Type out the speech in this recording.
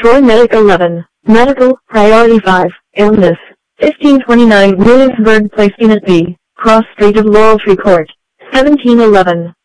Troy Medic 11. Medical, Priority 5, Illness. 1529 Williamsburg Place Unit B, Cross Street of Laurel Tree Court. 1711.